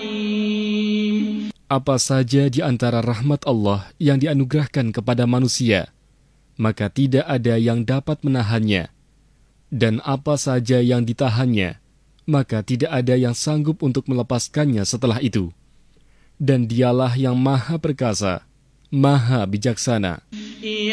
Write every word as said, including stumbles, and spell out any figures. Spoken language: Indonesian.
Apa saja di antara rahmat Allah yang dianugerahkan kepada manusia, maka tidak ada yang dapat menahannya. Dan apa saja yang ditahannya, maka tidak ada yang sanggup untuk melepaskannya setelah itu. Dan dialah yang maha perkasa, maha bijaksana.